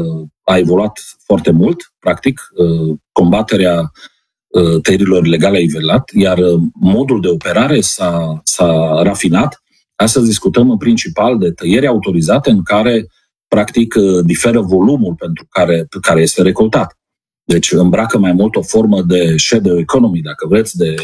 a evoluat foarte mult, practic, combaterea tăierilor ilegale a evoluat, iar modul de operare s-a rafinat. Astăzi discutăm în principal de tăieri autorizate în care, practic, diferă volumul pentru care este recoltat. Deci îmbracă mai mult o formă de shadow economy, dacă vreți, de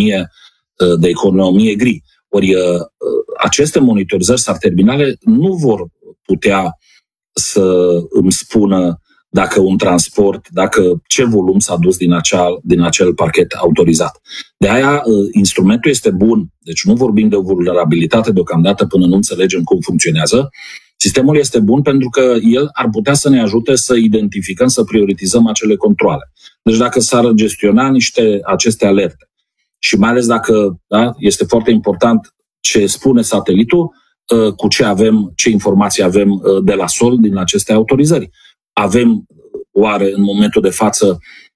economie gri. Ori aceste monitorizări terminale nu vor putea să îmi spună dacă un transport, dacă ce volum s-a dus din acel parchet autorizat. De aia instrumentul este bun, deci nu vorbim de o vulnerabilitate deocamdată până nu înțelegem cum funcționează. Sistemul este bun pentru că el ar putea să ne ajute să identificăm, să prioritizăm acele controale. Deci dacă s-ar gestiona aceste alerte și mai ales dacă este foarte important ce spune satelitul, cu ce informații avem de la sol din aceste autorizări. Avem oare în momentul de față,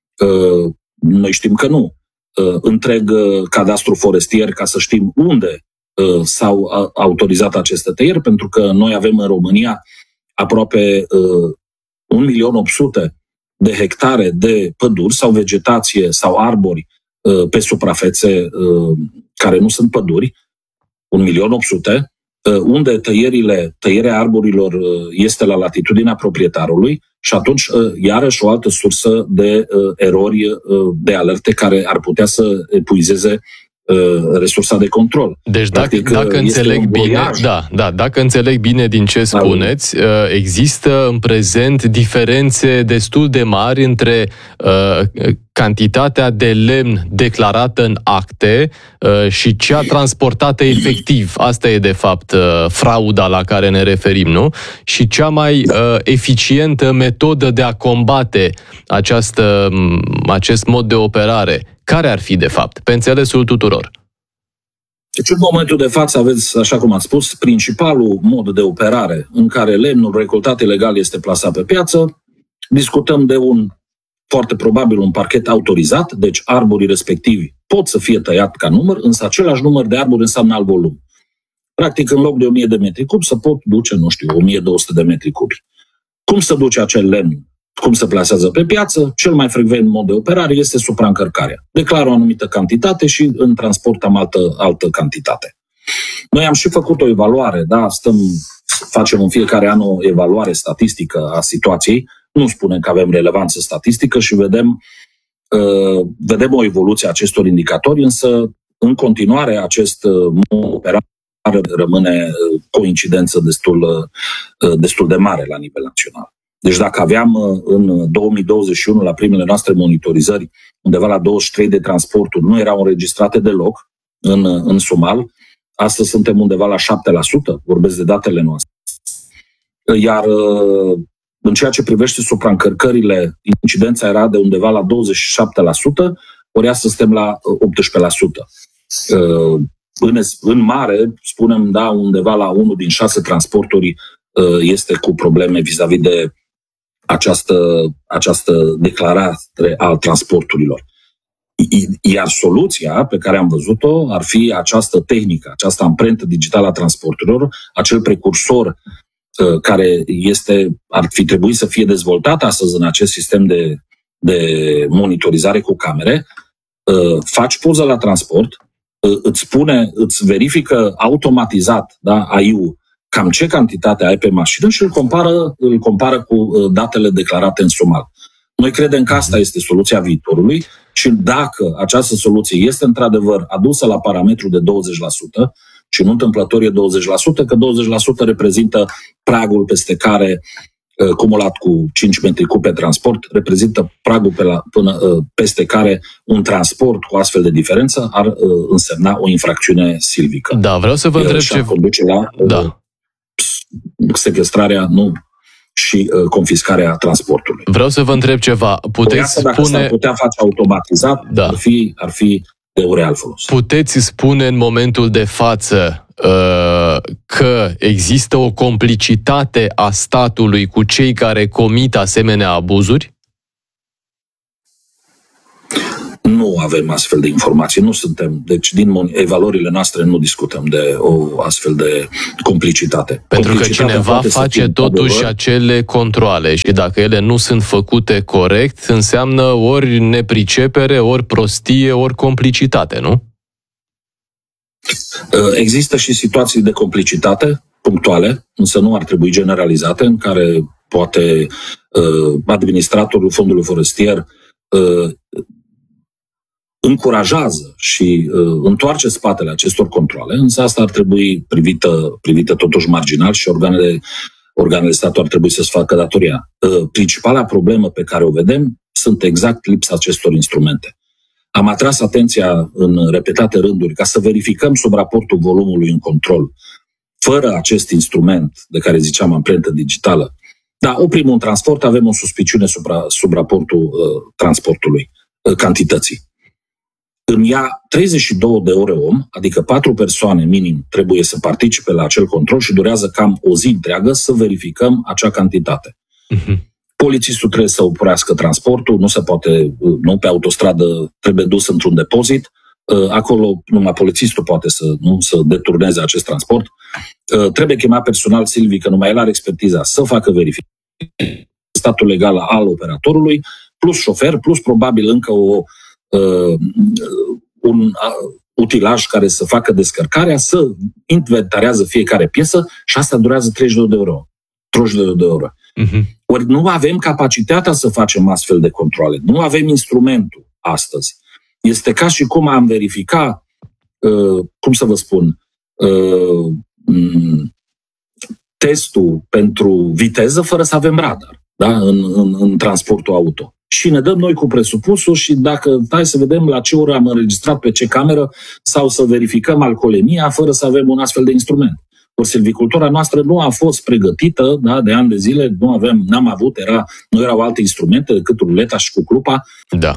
noi știm că nu, întreg cadastru forestier ca să știm unde s-au autorizat aceste tăieri, pentru că noi avem în România aproape 1.800.000 de hectare de păduri sau vegetație sau arbori pe suprafețe care nu sunt păduri, 1.800.000, unde tăierea arborilor este la latitudinea proprietarului și atunci, iarăși, o altă sursă de erori, de alerte care ar putea să epuizeze resursa de control. Deci dacă înțeleg bine, dacă înțeleg bine din ce spuneți, există în prezent diferențe destul de mari între cantitatea de lemn declarată în acte și cea transportată efectiv. Asta e de fapt frauda la care ne referim, nu? Și cea mai eficientă metodă de a combate acest mod de operare. Care ar fi, de fapt, pe înțelesul tuturor? Deci, în momentul de față aveți, așa cum ați spus, principalul mod de operare în care lemnul recoltat ilegal este plasat pe piață. Discutăm de foarte probabil un parchet autorizat, deci arborii respectivi pot să fie tăiat ca număr, însă același număr de arbori înseamnă alt volum. Practic, în loc de 1000 de metri cubi, se pot duce, 1200 de metri cubi. Cum se duce acel lemn? Cum se plasează pe piață? Cel mai frecvent mod de operare este supraîncărcarea. Declar o anumită cantitate și în transport am altă cantitate. Noi am și făcut o evaluare, facem în fiecare an o evaluare statistică a situației. Nu spunem că avem relevanță statistică și vedem o evoluție a acestor indicatori, însă în continuare acest mod de operare rămâne cu o incidență destul de mare la nivel național. Deci dacă aveam în 2021, la primele noastre monitorizări, undeva la 23 de transporturi nu erau înregistrate deloc în Sumal, astăzi suntem undeva la 7%, vorbesc de datele noastre. Iar în ceea ce privește supraîncărcările, incidența era de undeva la 27%, ori astăzi suntem la 18%. În mare, spunem, undeva la 1 din 6 transporturi este cu probleme vis-a-vis de această declarare a transporturilor. Iar soluția pe care am văzut-o ar fi această tehnică, această amprentă digitală a transporturilor, acel precursor care ar fi trebuit să fie dezvoltat astăzi în acest sistem de monitorizare cu camere. Faci poză la transport, îți verifică automatizat, AI-ul, cam ce cantitate ai pe mașină și îl compară cu datele declarate în Sumal. Noi credem că asta este soluția viitorului și dacă această soluție este într-adevăr adusă la parametru de 20%, și nu întâmplător e 20%, că 20% reprezintă pragul peste care, cumulat cu 5 metri cub pe transport, reprezintă pragul peste care un transport cu astfel de diferență ar însemna o infracțiune silvică. Da, vreau să vă întreb ce... conduce la sequestrarea, și confiscarea transportului. Vreau să vă întreb ceva. Dacă s-ar putea face automatizat, ar fi de real folos. Puteți spune în momentul de față că există o complicitate a statului cu cei care comit asemenea abuzuri? Nu avem astfel de informații, nu suntem. Deci din evaluările noastre nu discutăm de o astfel de complicitate. Pentru că cineva face totuși acele controale și dacă ele nu sunt făcute corect, înseamnă ori nepricepere, ori prostie, ori complicitate, nu? Există și situații de complicitate punctuale, însă nu ar trebui generalizate, în care poate administratorul fondului forestier încurajează și întoarce spatele acestor controale, însă asta ar trebui privită totuși marginal și organele statului ar trebui să-și facă datoria. Principala problemă pe care o vedem sunt exact lipsa acestor instrumente. Am atras atenția în repetate rânduri ca să verificăm sub raportul volumului în control. Fără acest instrument de care ziceam, amprentă digitală, da, oprim un transport, avem o suspiciune sub raportul transportului, cantității. Îmi ia 32 de ore om, adică 4 persoane minim trebuie să participe la acel control și durează cam o zi întreagă să verificăm acea cantitate. Polițistul trebuie să oprească transportul, nu se poate, nu pe autostradă, trebuie dus într-un depozit. Acolo numai polițistul poate să deturneze acest transport. Trebuie chemat personal silvic, că numai el are expertiza să facă verificări. Statul legal al operatorului, plus șofer, plus probabil încă un utilaj care să facă descărcarea, să inventarează fiecare piesă și asta durează 32 de ore. 32 de ore. Ori nu avem capacitatea să facem astfel de controle. Nu avem instrumentul astăzi. Este ca și cum am verifica, cum să vă spun, testul pentru viteză fără să avem radar, da? în transportul auto. Și ne dăm noi cu presupusul și dacă, hai să vedem la ce oră am înregistrat pe ce cameră sau să verificăm alcoolemia fără să avem un astfel de instrument. Ori silvicultura noastră nu a fost pregătită, da, de ani de zile, n-am avut, nu erau alte instrumente decât ruleta și cuclupa. Da.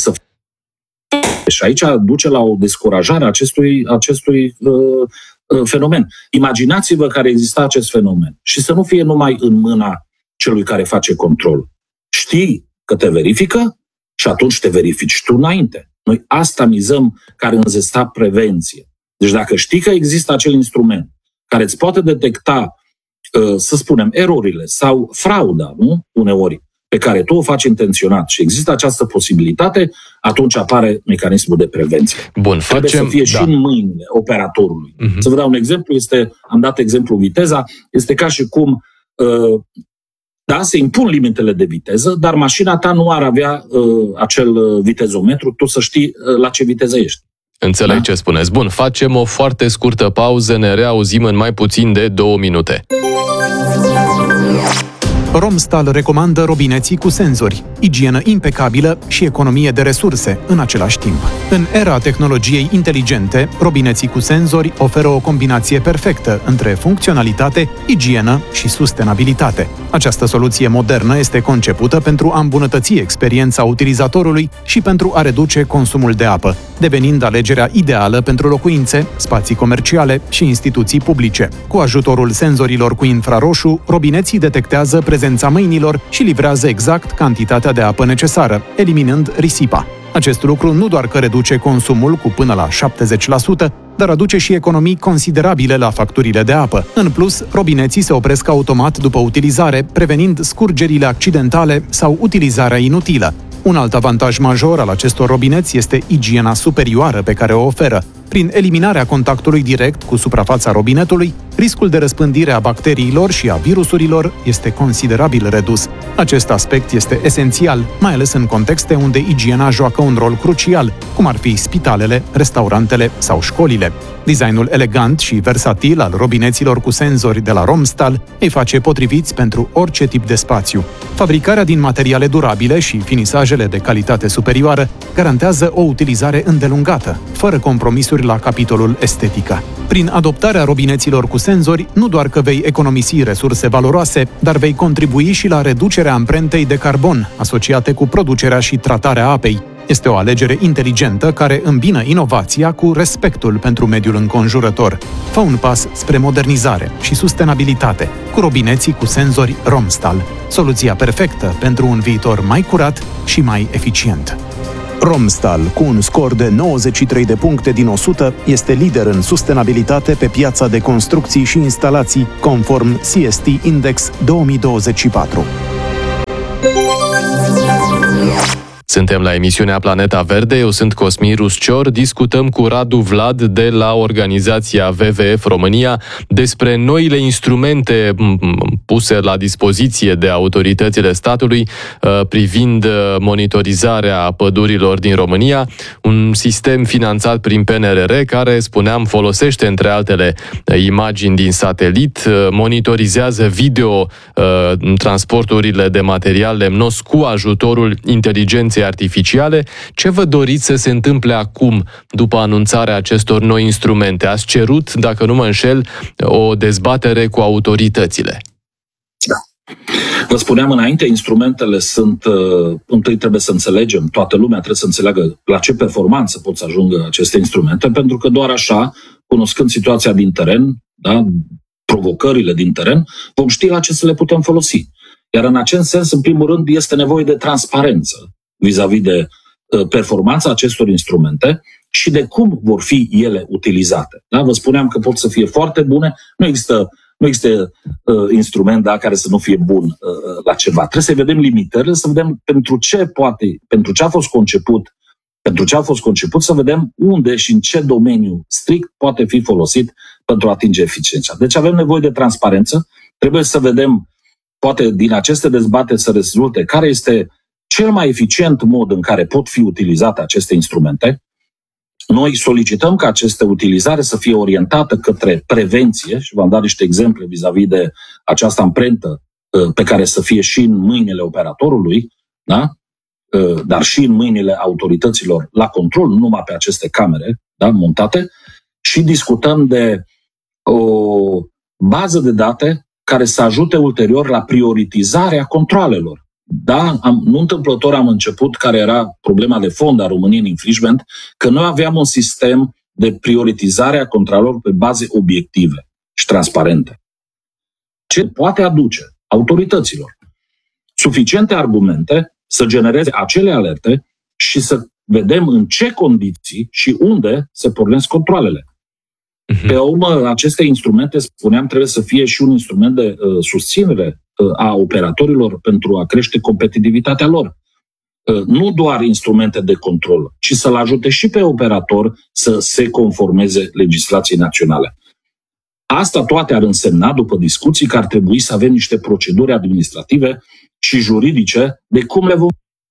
Și aici duce la o descurajare a acestui fenomen. Imaginați-vă că exista acest fenomen și să nu fie numai în mâna celui care face control. Știi că te verifică și atunci te verifici tu înainte. Noi asta mizăm, care înzesta prevenție. Deci dacă știi că există acel instrument care îți poate detecta, să spunem, erorile sau frauda, nu? Uneori, pe care tu o faci intenționat și există această posibilitate, atunci apare mecanismul de prevenție. Bun, trebuie să fie și în mâinile operatorului. Să vă dau un exemplu, am dat exemplu viteza, este ca și cum da, se impun limitele de viteză, dar mașina ta nu ar avea acel vitezometru, tu să știi la ce viteză ești. Înțeleg ce spuneți. Bun, facem o foarte scurtă pauză, ne reauzim în mai puțin de 2 minute. Romstal recomandă robineții cu senzori, igienă impecabilă și economie de resurse în același timp. În era tehnologiei inteligente, robineții cu senzori oferă o combinație perfectă între funcționalitate, igienă și sustenabilitate. Această soluție modernă este concepută pentru a îmbunătăți experiența utilizatorului și pentru a reduce consumul de apă, devenind alegerea ideală pentru locuințe, spații comerciale și instituții publice. Cu ajutorul senzorilor cu infraroșu, robineții detectează prezența mâinilor și livrează exact cantitatea de apă necesară, eliminând risipa. Acest lucru nu doar că reduce consumul cu până la 70%, dar aduce și economii considerabile la facturile de apă. În plus, robineții se opresc automat după utilizare, prevenind scurgerile accidentale sau utilizarea inutilă. Un alt avantaj major al acestor robineți este igiena superioară pe care o oferă. Prin eliminarea contactului direct cu suprafața robinetului, riscul de răspândire a bacteriilor și a virusurilor este considerabil redus. Acest aspect este esențial, mai ales în contexte unde igiena joacă un rol crucial, cum ar fi spitalele, restaurantele sau școlile. Designul elegant și versatil al robineților cu senzori de la Romstal îi face potriviți pentru orice tip de spațiu. Fabricarea din materiale durabile și finisajele de calitate superioară garantează o utilizare îndelungată, fără compromisuri la capitolul estetică. Prin adoptarea robineților cu senzori, nu doar că vei economisi resurse valoroase, dar vei contribui și la reducerea amprentei de carbon asociate cu producerea și tratarea apei. Este o alegere inteligentă care îmbină inovația cu respectul pentru mediul înconjurător. Fă un pas spre modernizare și sustenabilitate cu robineții cu senzori Romstal. Soluția perfectă pentru un viitor mai curat și mai eficient. Romstal, cu un scor de 93 de puncte din 100, este lider în sustenabilitate pe piața de construcții și instalații, conform CST Index 2024. Suntem la emisiunea Planeta Verde, eu sunt Cosmin Ruscior, discutăm cu Radu Vlad de la organizația WWF România despre noile instrumente puse la dispoziție de autoritățile statului privind monitorizarea pădurilor din România, un sistem finanțat prin PNRR care, spuneam, folosește între altele imagini din satelit, monitorizează video transporturile de material lemnos cu ajutorul inteligenței artificiale. Ce vă doriți să se întâmple acum, după anunțarea acestor noi instrumente? Ați cerut, dacă nu mă înșel, o dezbatere cu autoritățile. Da. Vă spuneam înainte, instrumentele sunt, întâi trebuie să înțelegem, toată lumea trebuie să înțeleagă la ce performanță pot să ajungă aceste instrumente, pentru că doar așa, cunoscând situația din teren, da, provocările din teren, vom ști la ce să le putem folosi. Iar în acest sens, în primul rând, este nevoie de transparență vis-a-vis de performanța acestor instrumente și de cum vor fi ele utilizate. Da? Vă spuneam că pot să fie foarte bune, nu există instrument care să nu fie bun la ceva. Trebuie să vedem limitările, să vedem pentru ce a fost conceput, să vedem unde și în ce domeniu strict poate fi folosit pentru a atinge eficiența. Deci avem nevoie de transparență, trebuie să vedem, poate din aceste dezbateri să rezulte care este cel mai eficient mod în care pot fi utilizate aceste instrumente. Noi solicităm ca aceste utilizare să fie orientată către prevenție și v-am dat niște exemple vis-a-vis de această amprentă pe care să fie și în mâinile operatorului, da? Dar și în mâinile autorităților la control, nu numai pe aceste camere, da, montate, și discutăm de o bază de date care să ajute ulterior la prioritizarea controalelor. Da, nu întâmplător am început, care era problema de fond a României în infringement, că noi aveam un sistem de prioritizare a controalelor pe baze obiective și transparente. Ce poate aduce autorităților suficiente argumente să genereze acele alerte și să vedem în ce condiții și unde se pornesc controalele. Pe urmă, aceste instrumente, spuneam, trebuie să fie și un instrument de susținere a operatorilor pentru a crește competitivitatea lor. Nu doar instrumente de control, ci să-l ajute și pe operator să se conformeze legislației naționale. Asta toate ar însemna, după discuții, că ar trebui să avem niște proceduri administrative și juridice de cum le vom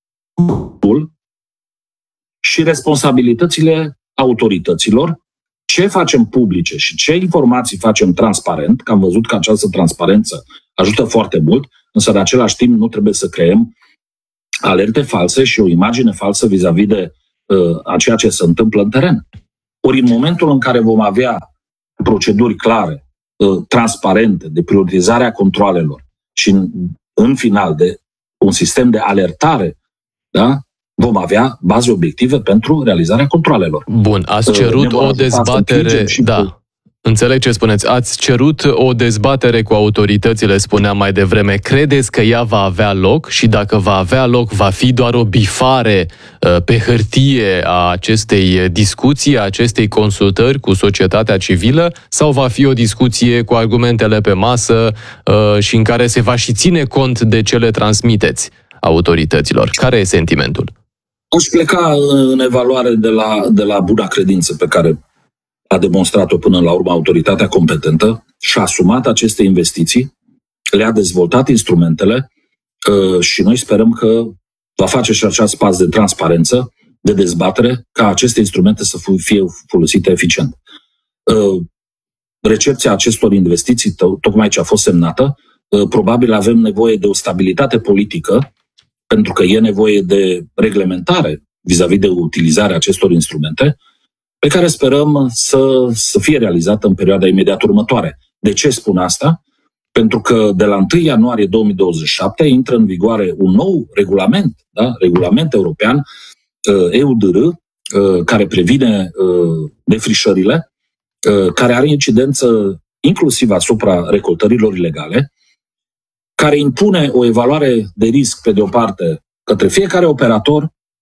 și responsabilitățile autorităților, ce facem publice și ce informații facem transparent, că am văzut că această transparență ajută foarte mult, însă în același timp nu trebuie să creăm alerte false și o imagine falsă vis-a-vis de a ceea ce se întâmplă în teren. Ori în momentul în care vom avea proceduri clare, transparente, de prioritizare a controalelor și în final de un sistem de alertare, da? Vom avea baze obiective pentru realizarea controalelor. Bun, ați cerut o dezbatere, da. Înțeleg ce spuneți. Ați cerut o dezbatere cu autoritățile, spuneam mai devreme. Credeți că ea va avea loc și dacă va avea loc, va fi doar o bifare pe hârtie a acestei discuții, a acestei consultări cu societatea civilă, sau va fi o discuție cu argumentele pe masă și în care se va și ține cont de ce le transmiteți autorităților? Care e sentimentul? Aș pleca în evaluare de la buna credință pe care a demonstrat-o până la urmă autoritatea competentă și a asumat aceste investiții, le-a dezvoltat instrumentele și noi sperăm că va face și acest pas de transparență, de dezbatere, ca aceste instrumente să fie folosite eficient. Recepția acestor investiții, tocmai ce a fost semnată, probabil avem nevoie de o stabilitate politică, pentru că e nevoie de reglementare vis-a-vis de utilizarea acestor instrumente, pe care sperăm să fie realizată în perioada imediat următoare. De ce spun asta? Pentru că de la 1 ianuarie 2027 intră în vigoare un nou regulament, da? Regulament european, EUDR, care previne defrișările, care are incidență inclusiv asupra recoltărilor ilegale, care impune o evaluare de risc, pe de o parte, către fiecare operator,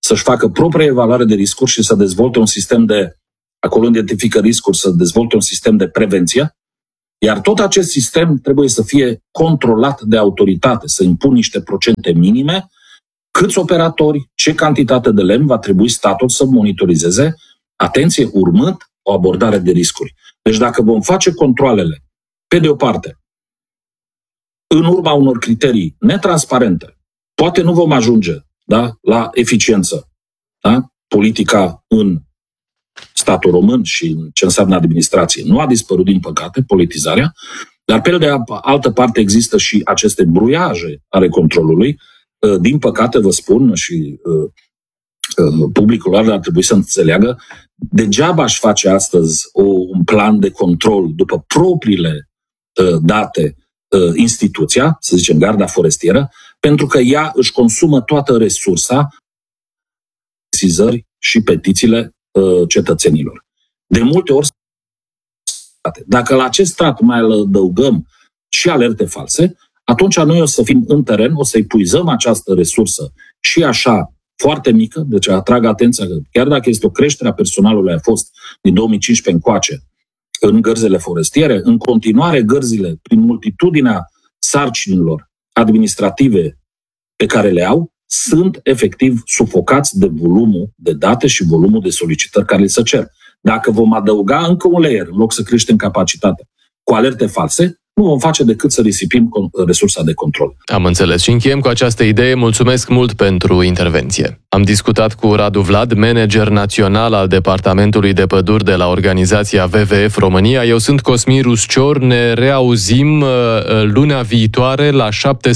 să-și facă propria evaluare de riscuri și să dezvolte un sistem de, acolo identifică riscuri, să dezvolte un sistem de prevenție, iar tot acest sistem trebuie să fie controlat de autoritate, să impun niște procente minime, câți operatori, ce cantitate de lemn va trebui statul să monitorizeze, atenție, urmând o abordare de riscuri. Deci dacă vom face controalele, pe de o parte, în urma unor criterii netransparente, poate nu vom ajunge, da, la eficiență. Da? Politica în statul român și în ce înseamnă administrație nu a dispărut, din păcate, politizarea, dar pe de altă parte există și aceste bruiaje ale controlului. Din păcate, vă spun, și publicul larg ar trebui să înțeleagă, degeaba aș face astăzi un plan de control după propriile date instituția, să zicem Garda Forestieră, pentru că ea își consumă toată resursa, sesizări și petițiile cetățenilor. De multe ori, dacă la acest stat mai adăugăm și alerte false, atunci noi o să fim în teren, o să epuizăm această resursă și așa foarte mică, deci atrag atenția că chiar dacă este o creștere a personalului, a fost din 2015 încoace în gărzile forestiere, în continuare gărzile, prin multitudinea sarcinilor administrative pe care le au, sunt efectiv sufocați de volumul de date și volumul de solicitări care li se cer. Dacă vom adăuga încă un layer, în loc să creștem capacitatea cu alerte false, nu vom face decât să risipim resursa de control. Am înțeles și încheiem cu această idee. Mulțumesc mult pentru intervenție. Am discutat cu Radu Vlad, manager național al Departamentului de Păduri de la organizația WWF România. Eu sunt Cosmin Ruscior. Ne reauzim luna viitoare la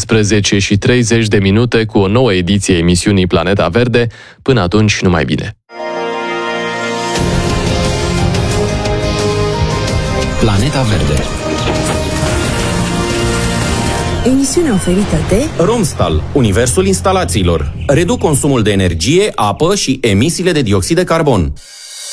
17:30 cu o nouă ediție emisiunii Planeta Verde. Până atunci, numai bine! Planeta Verde. Emisiunea oferită de Romstal, universul instalațiilor. Reduc consumul de energie, apă și emisiile de dioxid de carbon.